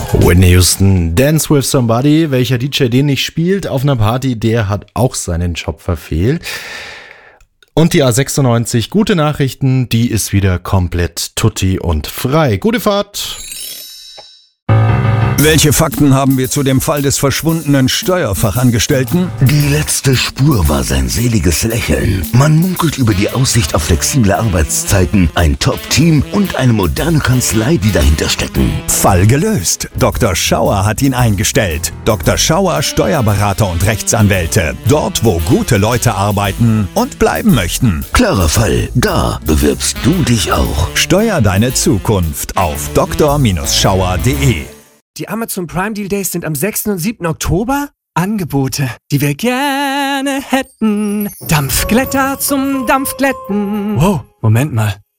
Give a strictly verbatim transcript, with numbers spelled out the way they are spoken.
Whitney Houston, Dance with Somebody. Welcher D J den nicht spielt auf einer Party, der hat auch seinen Job verfehlt. Und die A sechsundneunzig, gute Nachrichten, die ist wieder komplett tutti und frei. Gute Fahrt! Welche Fakten haben wir zu dem Fall des verschwundenen Steuerfachangestellten? Die letzte Spur war sein seliges Lächeln. Man munkelt über die Aussicht auf flexible Arbeitszeiten, ein Top-Team und eine moderne Kanzlei, die dahinter stecken. Fall gelöst. Doktor Schauer hat ihn eingestellt. Doktor Schauer, Steuerberater und Rechtsanwälte. Dort, wo gute Leute arbeiten und bleiben möchten. Klarer Fall. Da bewirbst du dich auch. Steuer deine Zukunft auf doktor Schauer punkt de. Die Amazon Prime Deal Days sind am sechsten und siebten Oktober. Angebote, die wir gerne hätten. Dampfglätter zum Dampfglätten. Wow, Moment mal.